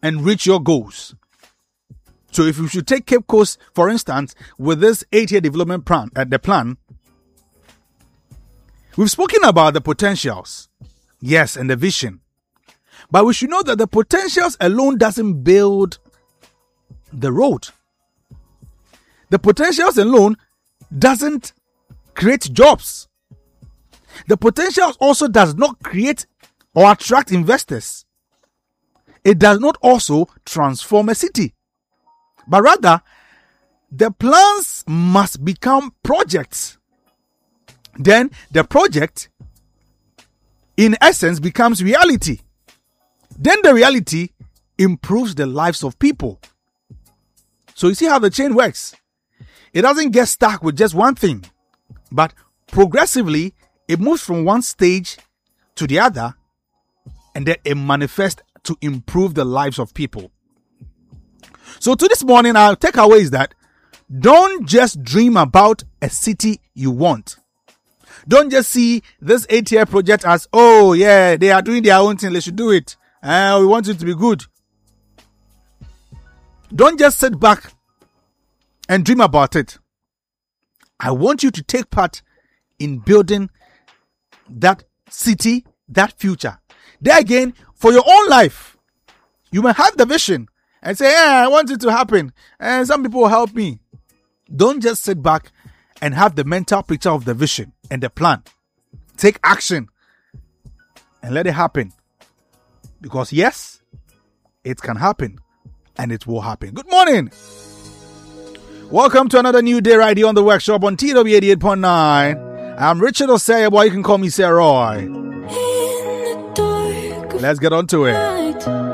and reach your goals. So if you should take Cape Coast, for instance, with this 8-year development plan, the plan, we've spoken about the potentials, yes, and the vision. But we should know that the potentials alone doesn't build the road. The potentials alone doesn't create jobs. The potentials also does not create or attract investors. It does not also transform a city. But rather, the plans must become projects. Then the project, in essence, becomes reality. Then the reality improves the lives of people. So you see how the chain works. It doesn't get stuck with just one thing, but progressively it moves from one stage to the other, and then it manifests to improve the lives of people. So to this morning, our takeaway is that don't just dream about a city you want. Don't just see this 8-year project as, oh yeah, they are doing their own thing, they should do it. We want it to be good. Don't just sit back and dream about it. I want you to take part in building that city, that future. There again, for your own life, you may have the vision and say, I want it to happen. And some people will help me. Don't just sit back and have the mental picture of the vision and the plan. Take action and let it happen. Because yes, it can happen and it will happen. Good morning. Welcome to another new day right here on the workshop on TW 88.9. I'm Richard Osei, boy, you can call me Sir Roy. Let's get on to it.